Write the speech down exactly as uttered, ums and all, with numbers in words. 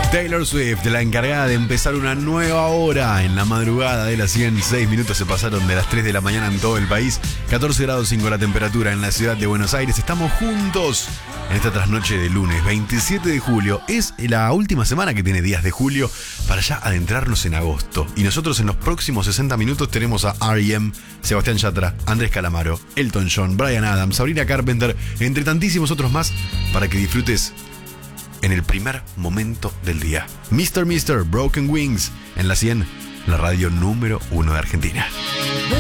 Taylor Swift, la encargada de empezar una nueva hora en la madrugada de las cien. Seis minutos se pasaron de las tres de la mañana en todo el país. catorce grados cinco la temperatura en la ciudad de Buenos Aires. Estamos juntos en esta trasnoche de lunes veintisiete de julio. Es la última semana que tiene días de julio para ya adentrarnos en agosto. Y nosotros en los próximos sesenta minutos tenemos a R E M, Sebastián Yatra, Andrés Calamaro, Elton John, Bryan Adams, Sabrina Carpenter, entre tantísimos otros más, para que disfrutes en el primer momento del día. mister mister Broken Wings en la cien, la radio número uno de Argentina.